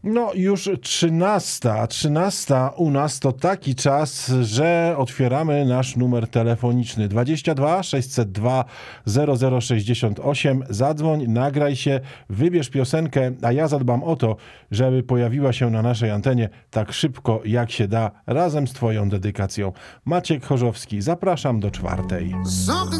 No już 13 u nas to taki czas, że otwieramy nasz numer telefoniczny 22 602 0068. Zadzwoń, nagraj się, wybierz piosenkę, a ja zadbam o to, żeby pojawiła się na naszej antenie tak szybko jak się da, razem z twoją dedykacją. Maciek Chorzowski, zapraszam do 4. Something